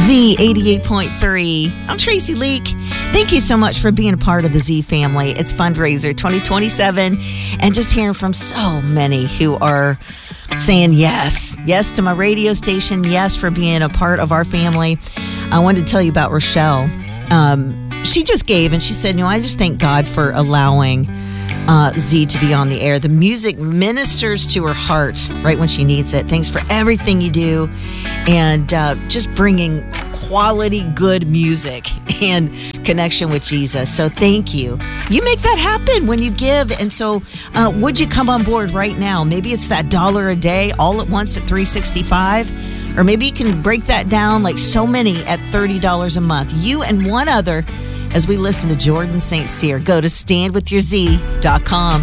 Z 88.3. I'm Tracy Leak. Thank you so much for being a part of the Z family. It's Fundraiser 2027, and just hearing from so many who are saying yes. Yes to my radio station. Yes for being a part of our family. I wanted to tell you about Rochelle. She just gave, and she said, I just thank God for allowing Z to be on the air. The music ministers to her heart right when she needs it. Thanks for everything you do, and just bringing quality, good music and connection with Jesus. So thank you. You make that happen when you give. And so would you come on board right now? Maybe it's that $1 a day all at once at $365, or maybe you can break that down like so many at $30 a month. You and one other, as we listen to Jordan St. Cyr. Go to standwithyourz.com.